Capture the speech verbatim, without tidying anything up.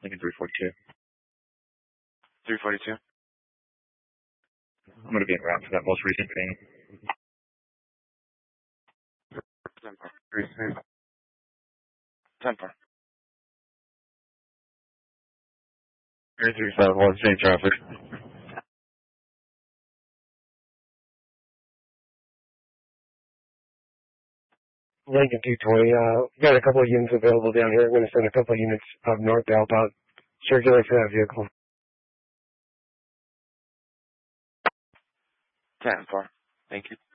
Lincoln three forty-two. three forty-two. I'm going to be en route for that most recent ping. ten four. ten four. three three five one, same traffic. Lincoln two twenty, uh, got a couple of units available down here. I'm going to send a couple of units up north to help out. Circulate for that vehicle. ten four. Thank you.